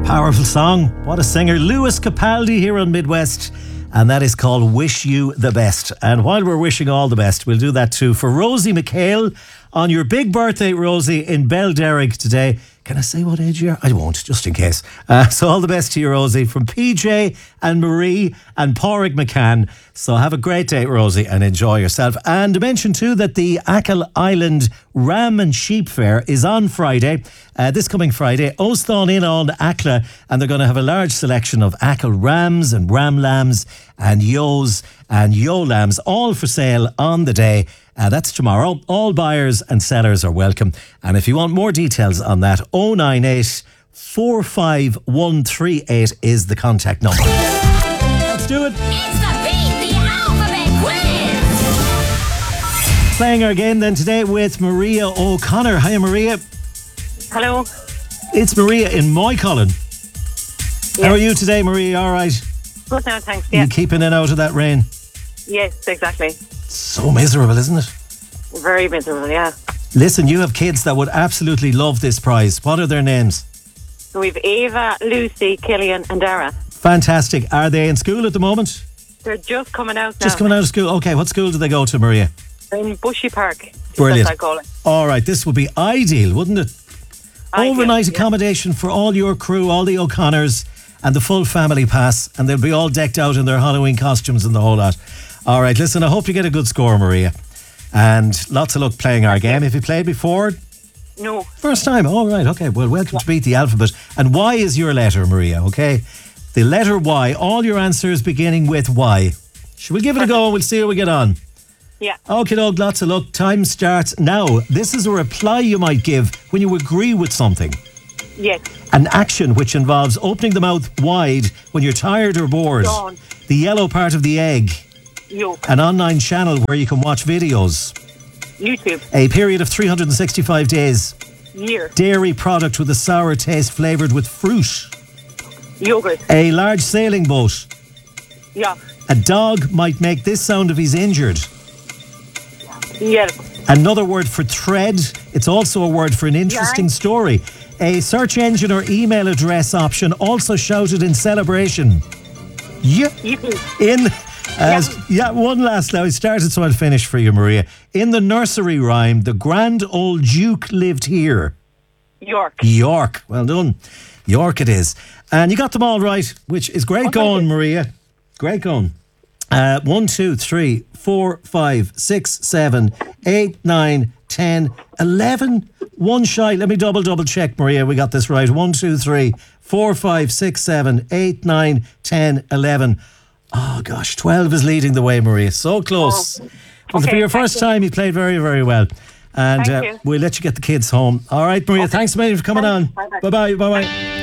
Powerful song. What a singer. Lewis Capaldi here on Midwest. And that is called Wish You the Best. And while we're wishing all the best, we'll do that too for Rosie McHale on your big birthday, Rosie, in Belderrick today. Can I say what age you are? I won't, just in case. So all the best to you, Rosie, from PJ and Marie and Pádraig McCann. So have a great day, Rosie, and enjoy yourself. And to mention too that the Achill Island Ram and Sheep Fair is on Friday, this coming Friday. Osthon in on Ackla, and they're going to have a large selection of Achill rams and ram lambs and yos and yo lambs, all for sale on the day. That's tomorrow. All buyers and sellers are welcome. And if you want more details on that, 098 45138 is the contact number. Let's do it. It's the Beat the Alphabet Quiz. Playing our game then today with Maria O'Connor. Hiya, Maria. Hello. It's Maria in Moycullen. Yes. How are you today, Maria? All right? Good now, thanks. Yeah. You keeping in out of that rain? Yes, exactly. So miserable, isn't it? Very miserable, yeah. Listen, you have kids that would absolutely love this prize. What are their names? So we've Ava, Lucy, Killian and Dara. Fantastic. Are they in school at the moment? They're just coming out now. Just coming out of school. Okay, what school do they go to, Maria? In Bushy Park. Brilliant. That's what I call it. All right, this would be ideal, wouldn't it? Ideal, Overnight yeah. accommodation for all your crew, all the O'Connors, and the full family pass, and they'll be all decked out in their Halloween costumes and the whole lot. All right, listen, I hope you get a good score, Maria. And lots of luck playing our game. Have you played before? No. First time. All right, okay. Well, welcome to Beat the Alphabet. And Y is your letter, Maria, okay? The letter Y. All your answers beginning with Y. Should we give it a go and we'll see how we get on? Yeah. Okay, dog, lots of luck. Time starts now. This is a reply you might give when you agree with something. Yes. An action which involves opening the mouth wide when you're tired or bored. Yawn. The yellow part of the egg. Yolk. An online channel where you can watch videos. YouTube. A period of 365 days. Year. Dairy product with a sour taste flavoured with fruit. Yogurt. A large sailing boat. Yeah. A dog might make this sound if he's injured. Yeah. Another word for thread. It's also a word for an interesting Yarn. story. A search engine or email address option also shouted in celebration. Yeah. Yippee. One last now. I started so I'll finish for you, Maria. In the nursery rhyme, the grand old duke lived here. York. York. Well done. York it is. And you got them all right, which is great going, Maria. Great going. 1, 2, 3, 4, 5, 6, 7, 8, 9, 10, 11. One shy. Let me double check, Maria. We got this right. 1, 2, 3, 4, 5, 6, 7, 8, 9, 10, 11. Oh, gosh. 12 is leading the way, Maria. So close. But for your first time, you played very, very well. And Thank you. we'll let you get the kids home. All right, Maria. Okay. Thanks a million for coming on. Bye-bye. Bye-bye. Bye-bye.